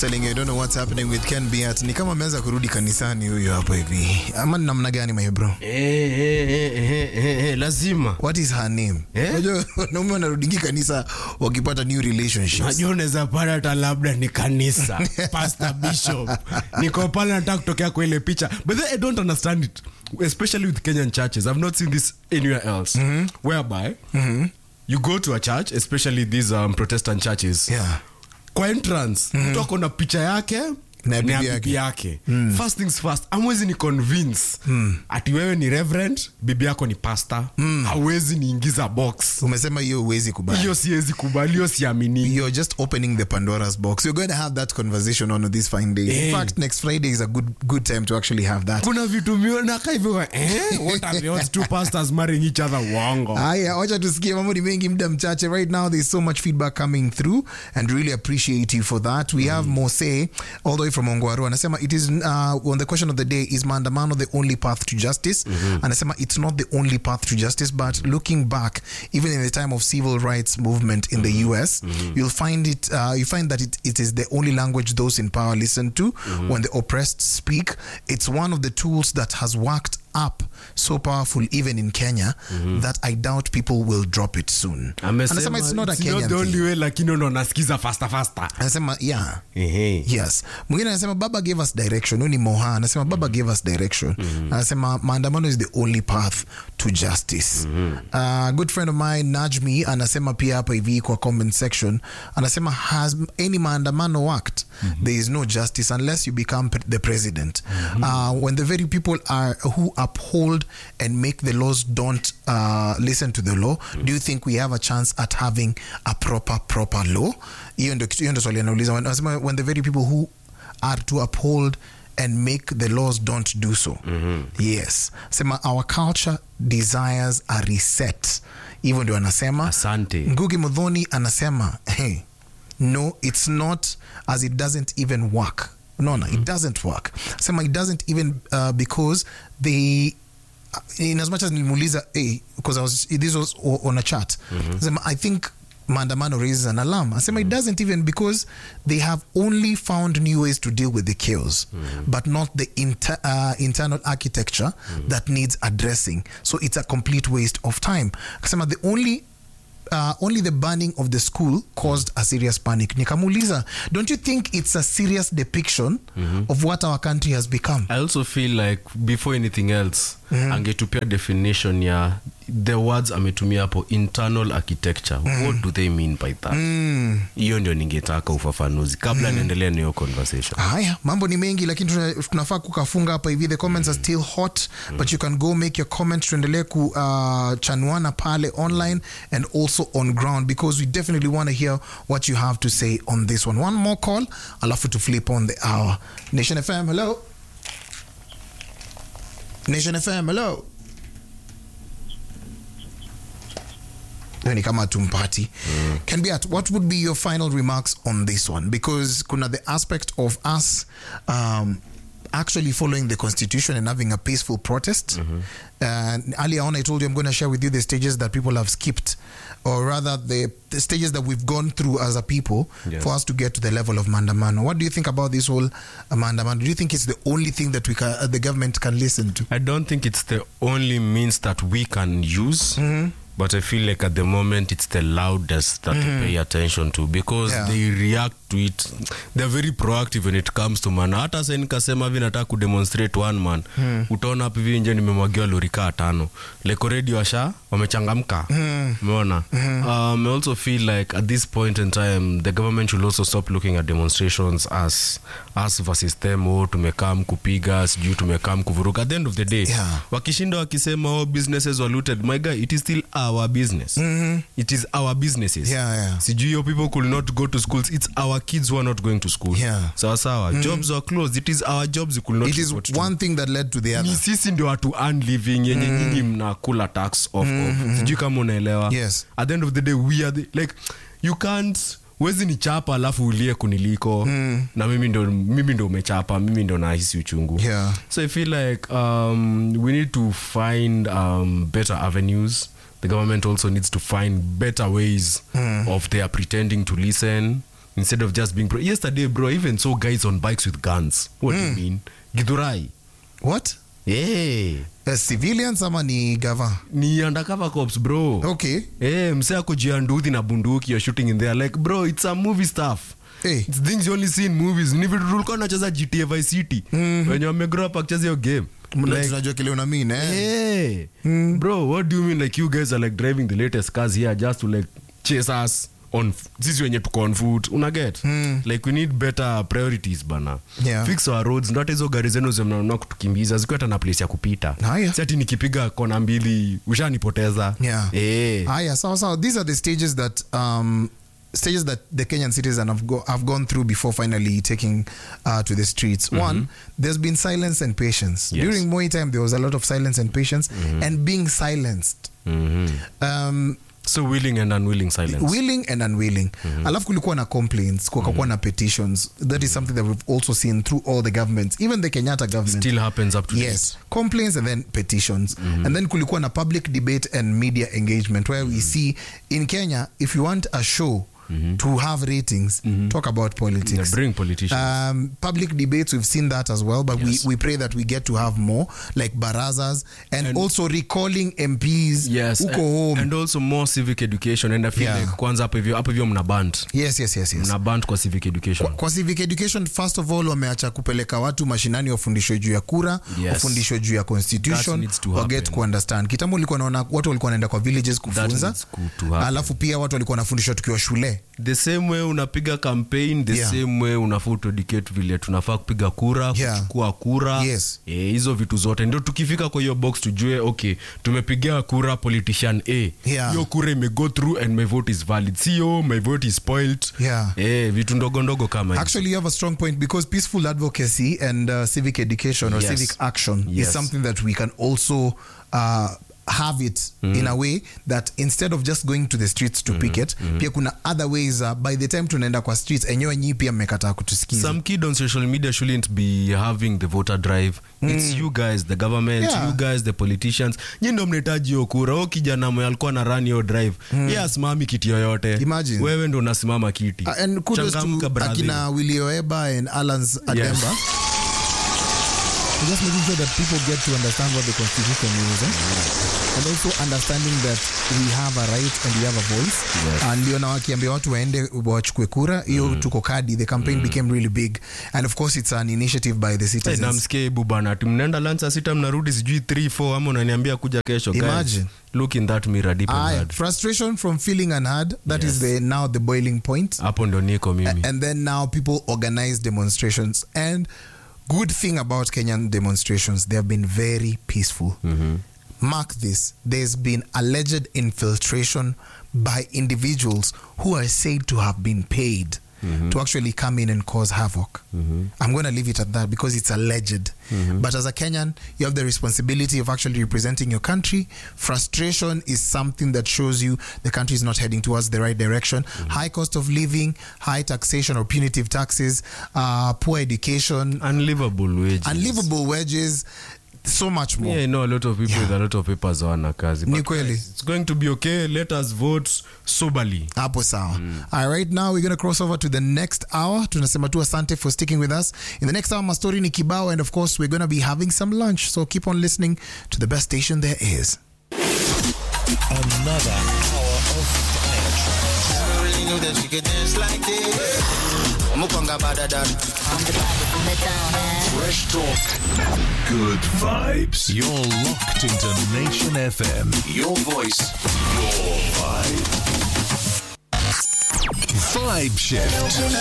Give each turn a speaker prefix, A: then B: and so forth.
A: telling you I don't know what's happening with Ken Biat. Ni kama ameanza kurudi kanisani huyo hapo hivi. Ama namna gani my bro?
B: Lazima.
A: What is her name? Unajua wanaume wanarudingi kanisa wakipata new relationships.
B: Unajua unaweza pata hata labda ni kanisa, pastor, bishop. Niko pale nataka kutokea kwa ile picha. But then I don't understand it, especially with Kenyan churches. I've not seen this anywhere else. Whereby you go to a church, especially these Protestant churches.
A: Yeah.
B: Kwa entrance, mtu ako na picha yake na bibi yake. First things first, amwezi ni convince ati wewe ni reverend, bibi yako ni pastor. Hawezi niingiza box.
A: Umesema hiyo huwezi kubali.
B: Hiyo siwezi kubali, hiyo siamini.
A: You're just opening the Pandora's box. You're going to have that conversation on this fine day. In fact, next Friday is a good time to actually have that.
B: Kuna vitu miona kai hivyo what are the odds two pastors marrying each other? Wongo.
A: Haya, wacha tusikie mambo ni mengi muda mchache. Right now there's so much feedback coming through and really appreciate you for that. We have Mose all the way from Ongwaru. Anasema it is on the question of the day, is maandamano the only path to justice? Anasema it's not the only path to justice, but looking back, even in the time of civil rights movement in the US, you'll find it you find that it is the only language those in power listen to when the oppressed speak. It's one of the tools that has worked up so powerful even in Kenya that I doubt people will drop it soon. Anasema it's not a Kenyan
B: not the only
A: thing.
B: way, lakini unasikiza faster.
A: Anasema yeah. Yes. Mwingine anasema Baba gave us direction. Uni Moha anasema Baba gave us direction. Anasema maandamano is the only path to justice. Good friend of mine Najmi anasema pia hapa hivi kwa comment section, anasema has any maandamano worked? There is no justice unless you become the president. When the very people are who uphold and make the laws don't listen to the law, do you think we have a chance at having a proper law? Hiyo ndio swali anauliza. Anasema when the very people who are to uphold and make the laws don't do so. Yes. Sema our culture desires a reset. Hivyo ndio anasema.
B: Asante.
A: Ngugi Muthoni anasema no, it's not, as it doesn't even work. No, it doesn't work. Sema it doesn't even because they, in as much as nilimuuliza because this was on a chat. Sema I think maandamano raises an alarm. Sema it doesn't even because they have only found new ways to deal with the chaos, but not the internal architecture that needs addressing. So it's a complete waste of time. Sema the only the burning of the school caused a serious panic. Nikamuuliza, don't you think it's a serious depiction of what our country has become?
B: I also feel like before anything else, angetupia definition ya the words ametumia hapo, internal architecture. What do they mean by that? Hiyo ndio ningetaka ufafanuzi kabla niendelee na hiyo conversation.
A: Haya, mambo ni mengi lakini tunafaa kukafunga hapa hivi. The comments are still hot, but you can go make your comments. Tuendelee chanuana pale online and also on ground, because we definitely want to hear what you have to say on this one. One more call, alafu to flip on the hour. Nation FM, hello. Nation FM, hello. Ni kama tumpati. Can be at what would be your final remarks on this one? Because kuna the aspect of us actually following the constitution and having a peaceful protest. Earlier on I told you I'm going to share with you the stages that people have skipped, or rather the stages that we've gone through as a people for us to get to the level of maandamano. What do you think about this whole maandamano? Do you think it's the only thing that the government can listen to?
B: I don't think it's the only means that we can use. But I feel like at the moment it's the loudest that to pay attention to, because they react to it. They're very proactive when it comes to man. Hata sasa nikasema hivi nataka ku demonstrate one man. Utaona hapo hivi nje nimemwagiwa lori kaa 5. Like already wamechangamka. Umeona? I also feel like at this point in time the government should also stop looking at demonstrations as us versus them. Tumekam kupiga, sijui tumekam kuvuruka. At the end of the day, wakishinda wakisema businesses were looted, my guy, it is still our business. It is our businesses. Sijui people could not go to schools. It's our kids who are not going to school. Sawa. Jobs are closed. It is our jobs you could not.
A: It is one thing that led to the other.
B: Ni sisi ndio watu earn living yenye nyinyi mnakula tax off. Sijui kama unaelewa. At the end of the day we are like, you can't wezi ni chapa alafu ulie kuniliko na mimi ndo umechapa, mimi ndo nahisi uchungu. So I feel like we need to find better avenues. The government also needs to find better ways of their pretending to listen. instead of just being yesterday, bro, I even saw guys on bikes with guns. What do you mean? Githurai.
A: What?
B: Yeah.
A: Civilians ama ni gava?
B: Ni undercover cops, bro.
A: Okay.
B: Mse ako jianduthi na bunduki, you're shooting in there. Like, bro, it's some movie stuff.
A: Hey.
B: It's things you only see in movies. Ni vitu tulikuwa nacheza GTA Vice City. When you grow up akicheza hiyo game.
A: Like, tunajua kile una mean,
B: Hey. Bro, what do you mean like you guys are like driving the latest cars here just to like chase us on sisi wenye tuko on foot, una get? Like we need better priorities bana.
A: Yeah.
B: Fix our roads, not hizo gari zenu zimnaona kutukimbiza ziko hata na place ya kupita. Si ati nikipiga kona mbili ushanipoteza.
A: Yeah. So these are the stages that the Kenyan citizens have gone through before finally taking to the streets. One, there's been silence and patience.
B: Yes.
A: During Moi time, there was a lot of silence and patience and being silenced.
B: So willing and unwilling silence.
A: Willing and unwilling. Alafu kulikuwa na complaints, kukakuwa na petitions. That is something that we've also seen through all the governments. Even the Kenyatta government.
B: Still happens up to
A: Yes. Complaints and then petitions. And then kulikuwa na public debate and media engagement where we see in Kenya, if you want a show to have ratings, talk about politics.
B: Bring politicians.
A: Public debates, we've seen that as well, but we pray that we get to have more, like barazas, and also recalling MPs.
B: Yes,
A: home.
B: And also more civic education. And I feel like kwanza hapo hivyo mna band.
A: Yes.
B: Mna band kwa civic education.
A: Kwa civic education, first of all, wameacha kupeleka watu mashinani wafundishwe juu ya kura, wafundishwe juu ya constitution, wa get ku understand. Kitambo ulikuwa naona watu walikuwa wanaenda kwa villages kufunza, alafu pia watu walikuwa wanafundishwa tukiwa shule.
B: The same way unapiga campaign, the same way unafaa to educate vile tunafaa kupiga kura, kuchukua kura. Hizo vitu zote ndio tukifika kwa hiyo box tujue okay, tumepigia kura politician A. Hiyo kura ime go through and my vote is valid. Sio my vote is spoiled. Vitu ndogo kama hizo.
A: Actually you have a strong point because peaceful advocacy and civic education or civic action is something that we can also have it in a way that instead of just going to the streets to picket, pia kuna other ways by the time tunaenda kwa streets enyewe nyi pia mmekataa kutusikiza.
B: Some kid on social media shouldn't be having the voter drive. It's you guys, the government, you guys, the politicians. Nyinyi ndio mnahitaji hiyo kura. O kijana mwe alikuwa na run your drive. Asimami kiti yoyote.
A: Imagine.
B: Wewe ndio unasimama kiti.
A: And kudos to akina Willie Oeba and Alan's Ademba. Just making sure that people get to understand what the constitution is, and also understanding that we have a right and we have a voice. And ndio na wakiambia watu waende wachukue kura, hiyo tuko kadi. The campaign became really big, and of course it's an initiative by the citizens.
B: Namsikia bubana mnaenda lunch saa 6 mnarudi sijui 3-4 ama unaniambia kuja kesho.
A: Imagine.
B: Look in that mirror deep and
A: frustration from feeling unheard. That is now the boiling point.
B: Hapo ndo niko mimi.
A: And then now people organize demonstrations, and good thing about Kenyan demonstrations, they have been very peaceful. Mark this, there's been alleged infiltration by individuals who are said to have been paid to actually come in and cause havoc. I'm going to leave it at that because it's alleged. But as a Kenyan, you have the responsibility of actually representing your country. Frustration is something that shows you the country is not heading towards the right direction. High cost of living, high taxation or punitive taxes, poor education, unlivable wages, so much more.
B: Yeah, I know a lot of people with a lot of papers wana kazi.
A: Ni kweli.
B: It's going to be okay. Let us vote soberly.
A: Hapo sawa. All right, now we're going to cross over to the next hour. Tunasema tu asante for sticking with us. In the next hour, mastori ni kibao, and of course, we're going to be having some lunch. So keep on listening to the best station there is.
C: Another hour of fire tracks. I really knew that she could dance like this. Mukanga badadad. I'm the baddest from the town, man. Fresh talk. Good vibes. You're locked into Nation FM. Your voice. Your vibe. Vibe Shift.